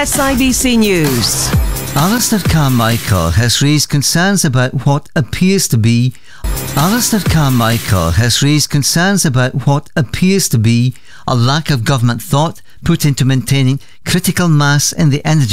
SIBC News. Alistair Carmichael has raised concerns about what appears to be a lack of government thought put into maintaining critical mass in the energy